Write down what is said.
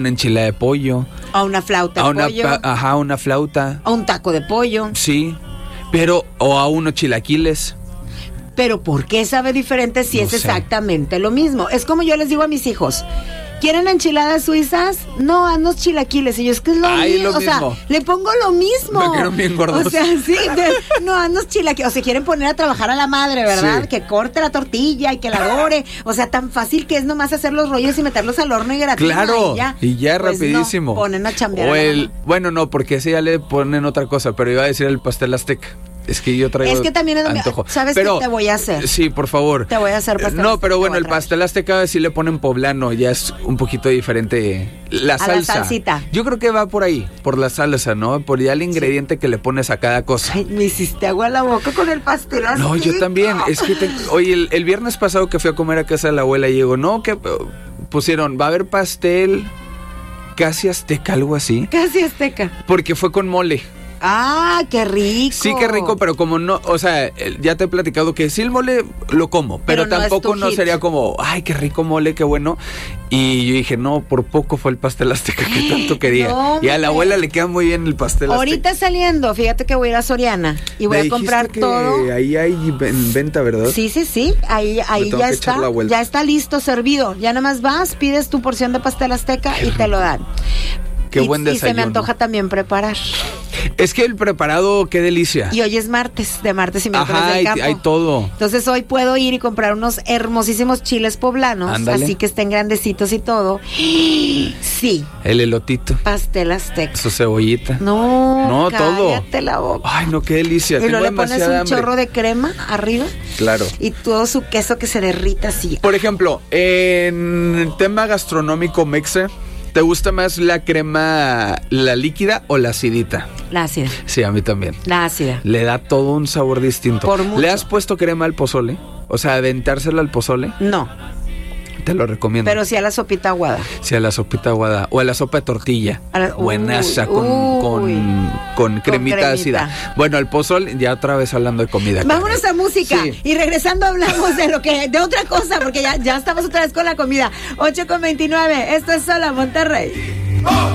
una enchilada de pollo. A una flauta de pollo. Ajá, una flauta. A un taco de pollo. Sí, pero, o a unos chilaquiles. Pero ¿por qué sabe diferente si No es sé. exactamente lo mismo? Es como yo les digo a mis hijos, ¿quieren enchiladas suizas? No, haznos chilaquiles. Y yo, es que es lo mismo. Lo mismo. Sea, le pongo lo mismo. Me quedaron bien gordos. O sea, sí, no, haznos chilaquiles. O se quieren poner a trabajar a la madre, ¿verdad? Sí. Que corte la tortilla y que la dore. O sea, tan fácil que es nomás hacer los rollos y meterlos al horno y gratinar. Claro, y ya Pues rapidísimo. No, ponen a chambear. O a la el, mamá. bueno, no, porque ese ya le ponen otra cosa, pero iba a decir el pastel azteca. Es que yo traigo Es que también es antojo. ¿Sabes pero, qué te voy a hacer? Sí, por favor. Te voy a hacer pastel No, azteca, pero bueno, el otra vez. pastel azteca sí le ponen poblano, ya es un poquito diferente la salsa. la salsita. Yo creo que va por ahí, por la salsa, ¿no? Por ya el ingrediente que le pones a cada cosa. Ay, me hiciste agua a la boca con el pastel azteca. No, yo también. Es que, oye, el viernes pasado que fui a comer a casa de la abuela, llegó, no, que pusieron, va a haber pastel casi azteca, algo así. Casi azteca. Porque fue con mole. Ah, qué rico. Sí, qué rico, pero como no, o sea, ya te he platicado que sí el mole lo como, pero no es tampoco tu no hit. sería como, ay, qué rico mole, qué bueno. Y yo dije, no, por poco fue el pastel azteca que tanto quería. No, y a la hombre. abuela le queda muy bien el pastel Ahorita azteca. saliendo, fíjate que voy a ir a Soriana y voy Me a comprar dijiste que todo. ahí hay en venta, ¿verdad? Sí, ahí tengo ya que está, echar la vuelta. ya está listo, servido. Ya nada más vas, pides tu porción de pastel azteca y te lo dan. Qué buen Y se desayuno. me antoja también preparar. Es que el preparado, qué delicia. Y hoy es martes, de martes y miércoles Ajá, del campo. hay todo. Entonces hoy puedo ir y comprar unos hermosísimos chiles poblanos, Ándale. así que estén grandecitos y todo. Sí, El elotito, pastel azteca. su cebollita. No, todo. cállate la boca. Ay, no, qué delicia. Y Tengo luego le pones un demasiada hambre. chorro de crema arriba Claro. y todo su queso que se derrita así. Por ejemplo, en el tema gastronómico mexe, ¿te gusta más la crema, la líquida o la acidita? La ácida, Sí, a mí también. la ácida. Le da todo un sabor distinto. Por mucho. ¿Le has puesto crema al pozole? O sea, aventársela al pozole, No, te lo recomiendo. pero sí a la sopita aguada. Sí, a la sopita aguada o a la sopa de tortilla. A la- Buenaza, uy. con cremita cremita. ácida. Bueno, el pozole, ya otra vez hablando de comida. Vámonos a música Sí. y regresando hablamos de otra cosa porque ya estamos otra vez con la comida. 8:29, esto es Sola Monterrey.